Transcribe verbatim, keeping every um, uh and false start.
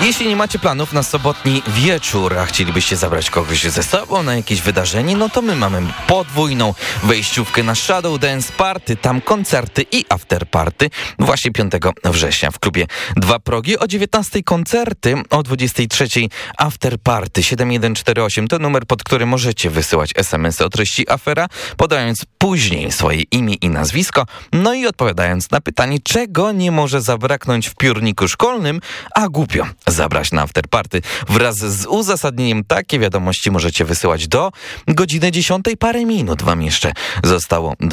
Jeśli nie macie planów na sobotni wieczór, a chcielibyście zabrać kogoś ze sobą na jakieś wydarzenie, no to my mamy podwójną wejściówkę na Shadow Dance Party. Tam koncerty i afterparty właśnie piątego września w klubie Dwa Progi. O dziewiętnastej koncerty, o dwudziestej trzeciej afterparty. siedem jeden cztery osiem to numer, pod który możecie wysyłać es em esy o treści afera, podając później swoje imię i nazwisko, no i odpowiadając na pytanie, czego nie może zabraknąć w piórniku szkolnym, a głupio zabrać na afterparty. Wraz z uzasadnieniem takie wiadomości możecie wysyłać do godziny dziesiątej. Parę minut wam jeszcze zostało